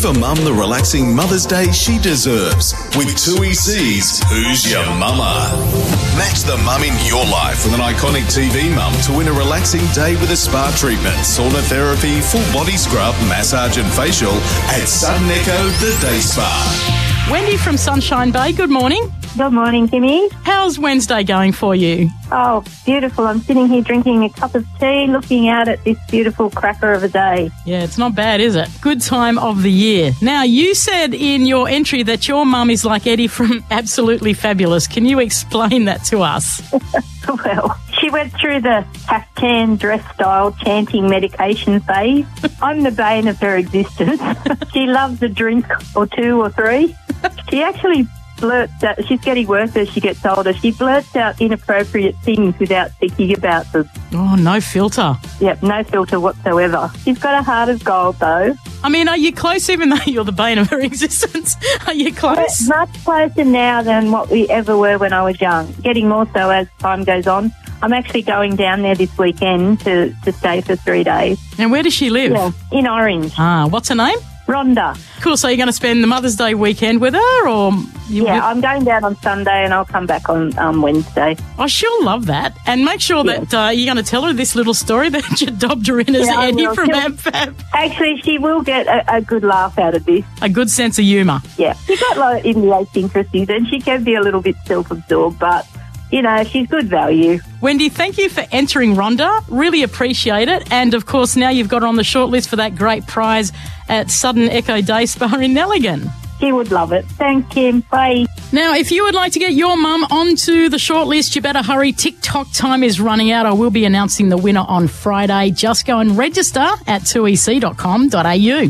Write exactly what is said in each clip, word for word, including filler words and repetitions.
Give a mum the relaxing Mother's Day she deserves with two E C's Who's Your Mama? Match the mum in your life with an iconic T V mum to win a relaxing day with a spa treatment, sauna therapy, full body scrub, massage and facial at Sudden Echo The Day Spa. Wendy from Sunshine Bay, good morning. Good morning, Kimmy. How's Wednesday going for you? Oh, beautiful. I'm sitting here drinking a cup of tea, looking out at this beautiful cracker of a day. Yeah, it's not bad, is it? Good time of the year. Now, you said in your entry that your mum is like Eddie from Absolutely Fabulous. Can you explain that to us? Well, she went through the caftan dress style chanting medication phase. I'm the bane of her existence. She loves a drink or two or three. She actually blurts out, she's getting worse as she gets older, she blurts out inappropriate things without thinking about them. Oh, no filter. Yep, no filter whatsoever. She's got a heart of gold, though. I mean, are you close, even though you're the bane of her existence? Are you close? We're much closer now than what we ever were when I was young. Getting more so as time goes on. I'm actually going down there this weekend to, to stay for three days. And where does she live? Yeah, in Orange. Ah, what's her name? Rhonda. Cool, so you're going to spend the Mother's Day weekend with her, or... You yeah, with... I'm going down on Sunday and I'll come back on um, Wednesday. Oh, she'll love that. And make sure yeah. that uh, you're going to tell her this little story that you dobbed her in as yeah, Eddie from She'll... AmFab. Actually, she will get a, a good laugh out of this. A good sense of humour. Yeah, she's got like idiosyncrasies and she can be a little bit self-absorbed, but... You know, she's good value. Wendy, thank you for entering Rhonda. Really appreciate it. And, of course, now you've got her on the shortlist for that great prize at Sudden Echo Day Spa in Nelligan. She would love it. Thanks, Kim. Bye. Now, if you would like to get your mum onto the shortlist, you better hurry. TikTok time is running out. I will be announcing the winner on Friday. Just go and register at two e c dot com dot a u.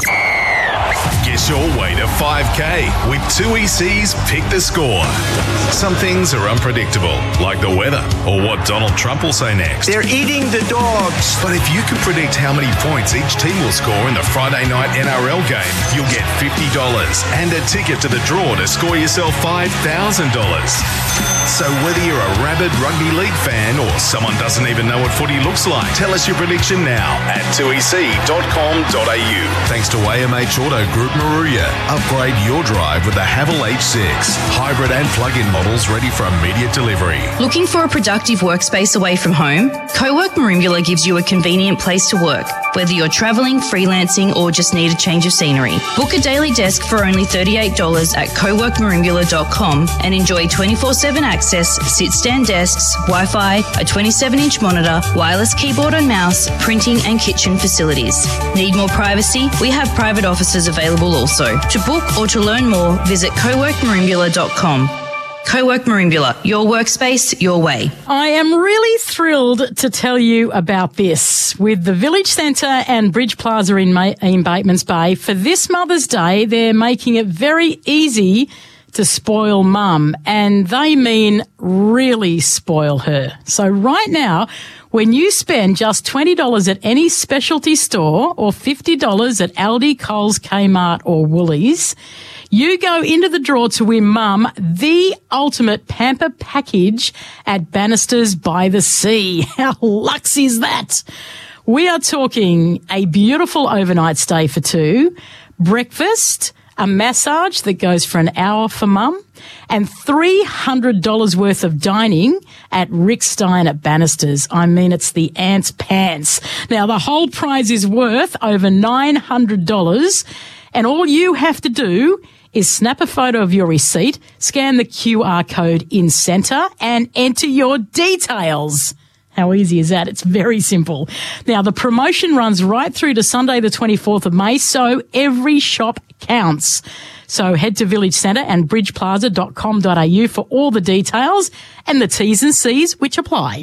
Get your way to five K with two E C's Pick the Score. Some things are unpredictable, like the weather or what Donald Trump will say next. They're eating the dogs. But if you can predict how many points each team will score in the Friday night N R L game, you'll get fifty dollars and a ticket to the draw to score yourself five thousand dollars. So whether you're a rabid rugby league fan or someone doesn't even know what footy looks like, tell us your prediction now at two e c dot com dot a u. Thanks to A M H Auto Group Maruya. Upgrade your drive with the Haval H six. Hybrid and plug-in models ready for immediate delivery. Looking for a productive workspace away from home? Cowork Merimbula gives you a convenient place to work, whether you're travelling, freelancing or just need a change of scenery. Book a daily desk for only thirty-eight dollars at cowork merimbula dot com and enjoy twenty-four seven access, sit-stand desks, Wi-Fi, a twenty-seven inch monitor, wireless keyboard and mouse, printing and kitchen facilities. Need more privacy? We have private offices available also. To book or to learn more, visit cowork merimbula dot com. Cowork Merimbula, your workspace, your way. I am really thrilled to tell you about this. With the Village Centre and Bridge Plaza in, Ma- in Batemans Bay, for this Mother's Day, they're making it very easy to spoil mum, and they mean really spoil her. So right now, when you spend just twenty dollars at any specialty store or fifty dollars at Aldi, Coles, Kmart or Woolies, you go into the draw to win mum the ultimate pamper package at Bannisters by the Sea. How luxe is that? We are talking a beautiful overnight stay for two, breakfast, a massage that goes for an hour for mum, and three hundred dollars worth of dining at Rick Stein at Bannisters. I mean, it's the ant's pants. Now, the whole prize is worth over nine hundred dollars, and all you have to do is snap a photo of your receipt, scan the Q R code in centre, and enter your details. How easy is that? It's very simple. Now, the promotion runs right through to Sunday the twenty-fourth of May, so every shop counts. So head to Village Centre and bridge plaza dot com dot a u for all the details and the T's and C's which apply.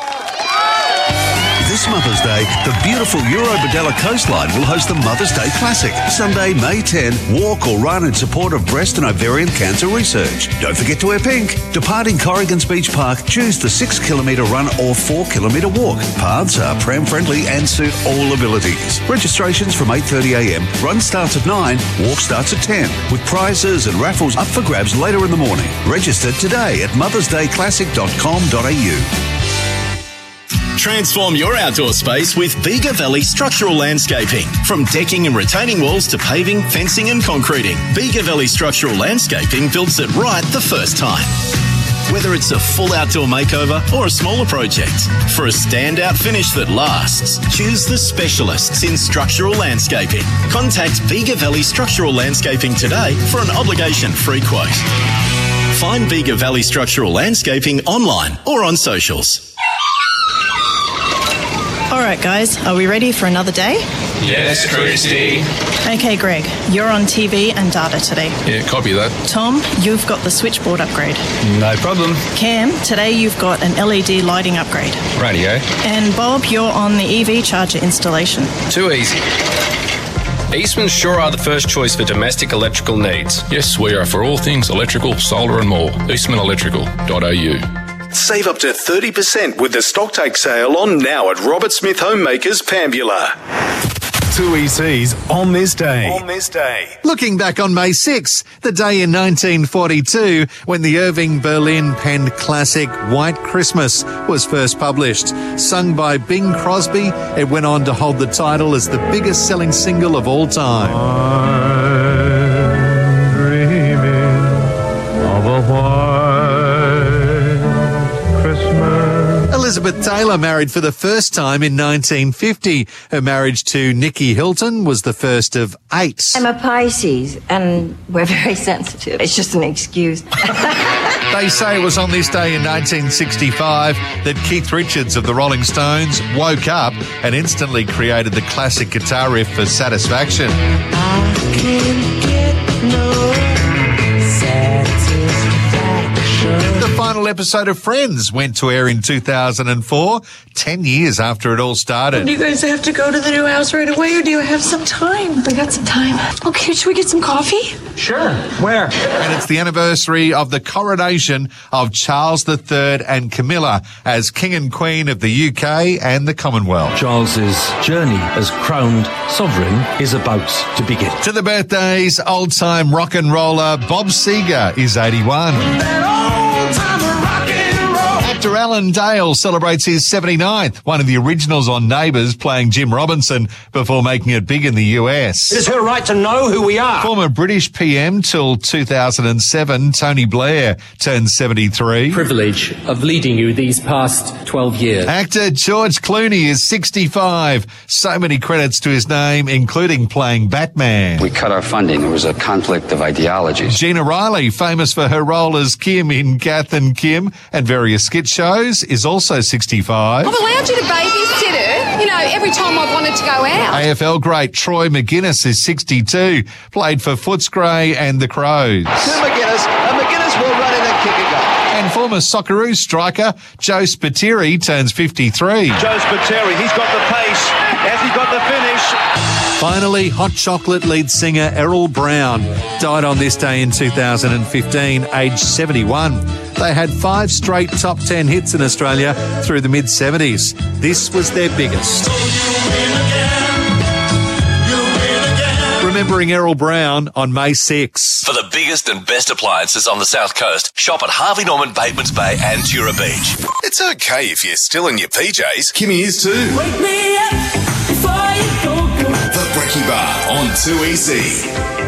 This Mother's Day, the beautiful Eurobodella coastline will host the Mother's Day Classic. Sunday, May tenth, walk or run in support of breast and ovarian cancer research. Don't forget to wear pink. Departing Corrigan's Beach Park, choose the six kilometre run or four kilometre walk. Paths are pram-friendly and suit all abilities. Registrations from eight thirty a m. Run starts at nine, walk starts at ten, with prizes and raffles up for grabs later in the morning. Register today at mothers day classic dot com dot a u. Transform your outdoor space with Bega Valley Structural Landscaping. From decking and retaining walls to paving, fencing and concreting, Bega Valley Structural Landscaping builds it right the first time. Whether it's a full outdoor makeover or a smaller project, for a standout finish that lasts, choose the specialists in structural landscaping. Contact Bega Valley Structural Landscaping today for an obligation-free quote. Find Bega Valley Structural Landscaping online or on socials. All right, guys, are we ready for another day? Yes, Christy. Okay, Greg, you're on T V and data today. Yeah, copy that. Tom, you've got the switchboard upgrade. No problem. Cam, today you've got an L E D lighting upgrade. Radio. And Bob, you're on the E V charger installation. Too easy. Eastman's sure are the first choice for domestic electrical needs. Yes, we are for all things electrical, solar and more. eastman electrical dot a u. Save up to thirty percent with the stocktake sale on now at Robert Smith Homemakers, Pambula. two E C's on this day. On this day. Looking back on May sixth, the day in nineteen forty-two when the Irving Berlin penned classic White Christmas was first published. Sung by Bing Crosby, it went on to hold the title as the biggest selling single of all time. I'm dreaming of a white Christmas. Elizabeth Taylor married for the first time in nineteen fifty. Her marriage to Nicky Hilton was the first of eight. I'm a Pisces, and we're very sensitive. It's just an excuse. They say it was on this day in nineteen sixty-five that Keith Richards of the Rolling Stones woke up and instantly created the classic guitar riff for Satisfaction. I can't get no satisfaction. The final episode of Friends went to air in two thousand four, ten years after it all started. Do you guys have to go to the new house right away, or do you have some time? We got some time. Okay, should we get some coffee? Sure. Where? And it's the anniversary of the coronation of Charles the Third and Camilla as King and Queen of the U K and the Commonwealth. Charles's journey as crowned sovereign is about to begin. To the birthdays, old-time rock and roller Bob Seger is eighty-one. Actor Alan Dale celebrates his seventy-ninth, one of the originals on Neighbours playing Jim Robinson before making it big in the U S. It is her right to know who we are. Former British P M till two thousand seven, Tony Blair, turned seventy-three. Privilege of leading you these past twelve years. Actor George Clooney is sixty-five. So many credits to his name, including playing Batman. We cut our funding. There was a conflict of ideologies. Gina Riley, famous for her role as Kim in Kath and Kim and various skit shows, is also sixty-five. I've allowed you to babysit her, you know, every time I've wanted to go out. A F L great Troy McGuinness is sixty-two, played for Footscray and the Crows. To McGuinness, and McGuinness will run in and kick a goal. And former Socceroos striker Joe Spiteri turns fifty-three. Joe Spiteri, he's got the pace. Has he got the finish? Finally, Hot Chocolate lead singer Errol Brown died on this day in two thousand fifteen, aged seventy-one. They had five straight top ten hits in Australia through the mid-seventies. This was their biggest. Remembering Errol Brown on May sixth. For the biggest and best appliances on the South Coast, shop at Harvey Norman, Batemans Bay and Tura Beach. It's okay if you're still in your P Js. Kimmy is too. Wake me up before you go, go. The Brekkie Bar on two E C.